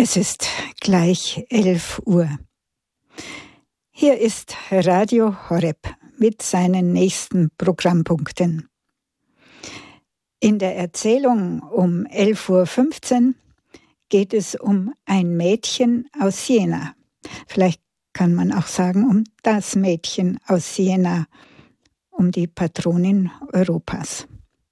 Es ist gleich 11 Uhr. Hier ist Radio Horeb mit seinen nächsten Programmpunkten. In der Erzählung um 11.15 Uhr geht es um ein Mädchen aus Siena. Vielleicht kann man auch sagen, um das Mädchen aus Siena, um die Patronin Europas.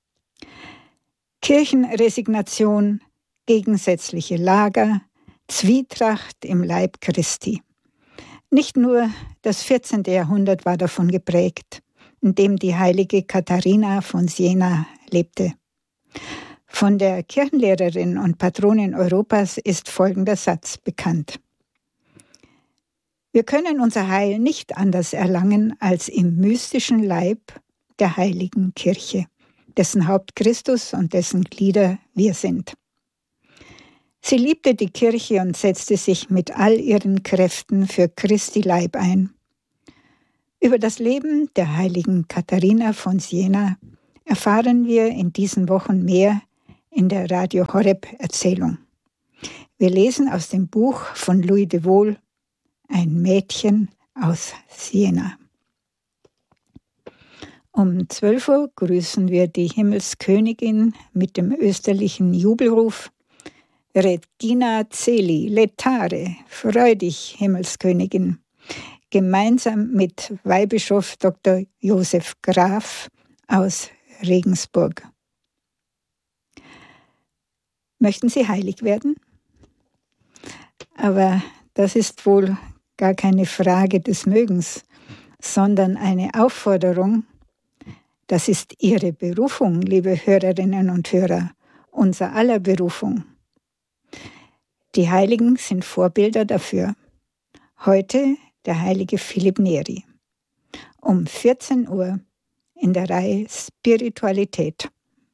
Kirchenresignation, gegensätzliche Lager, Zwietracht im Leib Christi. Nicht nur das 14. Jahrhundert war davon geprägt, in dem die heilige Katharina von Siena lebte. Von der Kirchenlehrerin und Patronin Europas ist folgender Satz bekannt. Wir können unser Heil nicht anders erlangen als im mystischen Leib der heiligen Kirche, dessen Haupt Christus und dessen Glieder wir sind. Sie liebte die Kirche und setzte sich mit all ihren Kräften für Christi Leib ein. Über das Leben der heiligen Katharina von Siena erfahren wir in diesen Wochen mehr in der Radio Horeb Erzählung. Wir lesen aus dem Buch von Louis de Wohl, Ein Mädchen aus Siena. Um 12 Uhr grüßen wir die Himmelskönigin mit dem österlichen Jubelruf Regina Celi, letare, freu dich, Himmelskönigin, gemeinsam mit Weihbischof Dr. Josef Graf aus Regensburg. Möchten Sie heilig werden? Aber das ist wohl gar keine Frage des Mögens, sondern eine Aufforderung. Das ist Ihre Berufung, liebe Hörerinnen und Hörer, unser aller Berufung. Die Heiligen sind Vorbilder dafür. Heute der heilige Philipp Neri. Um 14 Uhr in der Reihe Spiritualität.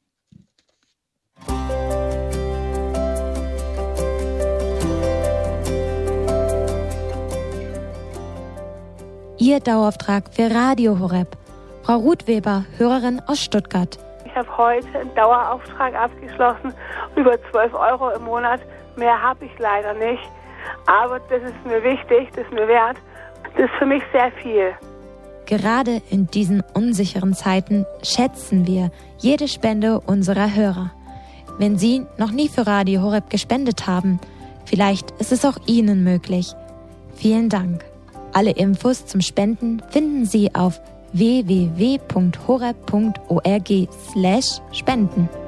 Ihr Dauerauftrag für Radio Horeb. Frau Ruth Weber, Hörerin aus Stuttgart. Ich habe heute einen Dauerauftrag abgeschlossen, über 12 € im Monat. Mehr habe ich leider nicht, aber das ist mir wichtig, das ist mir wert. Das ist für mich sehr viel. Gerade in diesen unsicheren Zeiten schätzen wir jede Spende unserer Hörer. Wenn Sie noch nie für Radio Horeb gespendet haben, vielleicht ist es auch Ihnen möglich. Vielen Dank. Alle Infos zum Spenden finden Sie auf www.horeb.org/spenden.